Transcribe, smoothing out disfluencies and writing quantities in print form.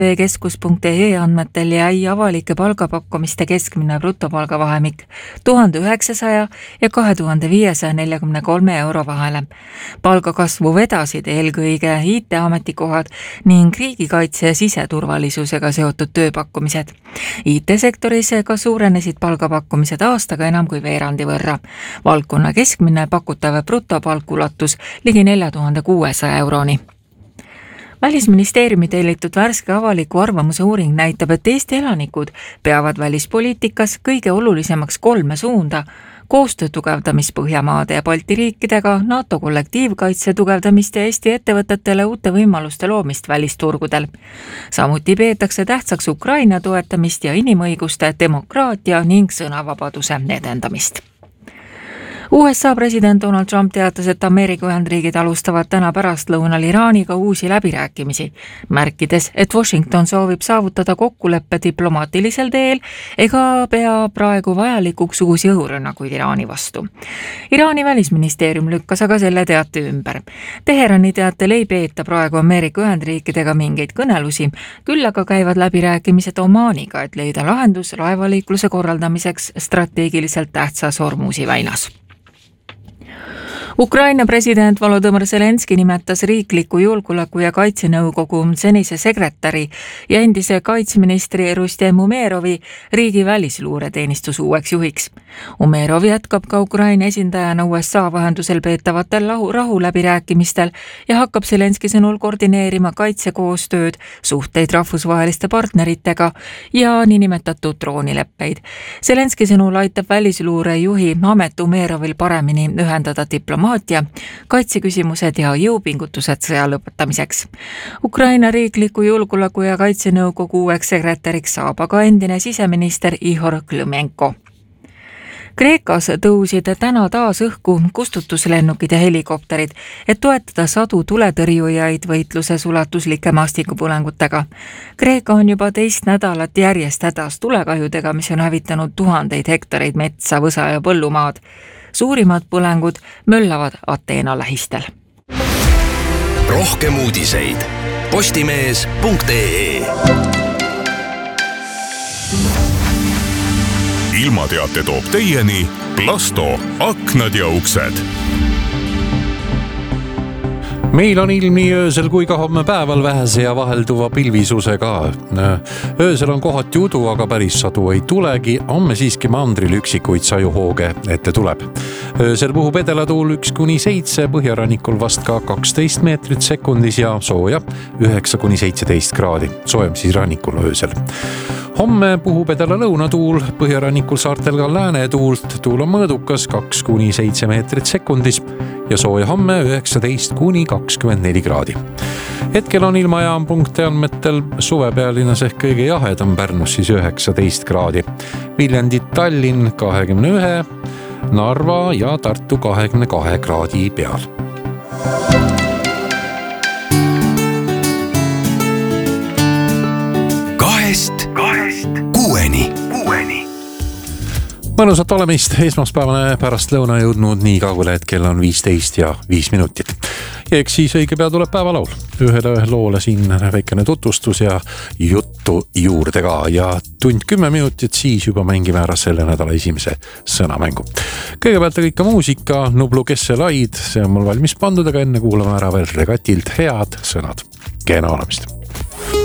Keskus.ee andmetel jäi avalike palgapakkumiste keskmine brutopalgavahemik 1900 ja 2543 euro vahele. Palgakasvu vedasid eelkõige IT-ametikohad ning riigikaitse ja siseturvalisusega seotud tööpakkumised. IT-sektoris ka suurenesid palgapakkumised aastaga enam kui veerandi võrra. Valdkonna keskmine pakutav brutopalk ulatus ligi 4600 euroni. Välisministeeriumi tellitud värske avaliku arvamuse uuring näitab, et Eesti elanikud peavad välispoliitikas kõige olulisemaks 3 suunda: koostöö tugevdamist Põhjamaade ja Balti riikidega, NATO kollektiivkaitse tugevdamist ja Eesti ettevõtetele uute võimaluste loomist välisturgudel. Samuti peetakse tähtsaks Ukraina toetamist ja inimõiguste, demokraatia ning sõnavabaduse edendamist. USA president Donald Trump teatas, et Ameerika Ühendriigid alustavad täna pärastlõunal Iraaniga uusi läbirääkimisi, märkides, et Washington soovib saavutada kokkuleppe diplomaatilisel teel ega pea praegu vajalikuks uusi õhurünnakuid Iraani vastu. Iraani välisministeerium lükkas aga selle teate ümber. Teherani teatel ei peeta praegu Ameerika Ühendriikidega mingeid kõnelusi, küll aga käivad läbirääkimised Omaaniga, et leida lahendus laevaliikluse korraldamiseks strateegiliselt tähtsas Hormuzi väinas. Ukraina president Volodõmõr Zelenski nimetas riikliku julgeoleku ja kaitsenõukogu senise sekretäri ja endise kaitseministri Rustem Umerovi riigi välisluureteenistus uueks juhiks. Umerov jätkab ka Ukraina esindajana USA vahendusel peetavatel rahuläbirääkimistel ja hakkab Zelenski sõnul koordineerima kaitsekoostööd, suhteid rahvusvaheliste partneritega ja niinimetatud droonileppeid. Zelenski sõnul aitab välisluure juhi amet Umerovil paremini ühendada diplomaatia, kaitseküsimused ja jõupingutused sõja lõpetamiseks. Ukraina riikliku julgeoleku ja kaitsenõukogu uueks sekretäriks saab aga endine siseminister Ihor Klõmenko. Kreekas tõusid täna taas õhku kustutuslennukid ja helikopterid, et toetada sadu tuletõrjujaid võitluses ulatuslike maastikupõlengutega. Kreeka on juba 2 nädalat järjest hädas tulekahjudega, mis on hävitanud tuhandeid hektareid metsa, võsa ja põllumaad. Suurimad põlengud möllavad Ateena lähistel. Rohkem uudiseid postimees.ee. Ilmateate toob teieni Plasto aknad ja uksed. Meil on ilm nii öösel kui ka homme päeval vähese ja vahelduva pilvisusega. Öösel on kohati udu, aga päris sadu ei tulegi. Homme siiski mandril üksikuid sajuhooge ette tuleb. Öösel puhub edelatuul 1-7, põhjarannikul vast ka 12 meetrit sekundis ja sooja 9-17 kraadi. Soojem siis rannikul öösel. Homme puhub edela lõunatuul, põhjarannikul saartel ka läänetuult. Tuul on mõõdukas 2-7 meetrit sekundis ja sooja homme 19-24 kraadi. Hetkel on ilmajaam.ee andmetel suvepealinnas ehk kõige jahedam, Pärnus siis 19 kraadi. Viljandi, Tallinn 21, Narva ja Tartu 22 kraadi peal. Kahest kuueni. Mõnusat olemist, esmaspäevane pärastlõuna jõudnud nii kaugele, et kell on 15 ja 5 minutit. Ja eks siis õige pea tuleb päevalaul. Ühele loole siin väikene tutvustus ja juttu juurde ka. Ja tund 10 minutit siis juba mängime ära selle nädala esimese sõnamängu. Kõigepealt kõik muusika, Nublu Kesse Laid, see on mul valmis pandud, aga enne kuulame ära veel Regatilt head sõnad. Kena olemist!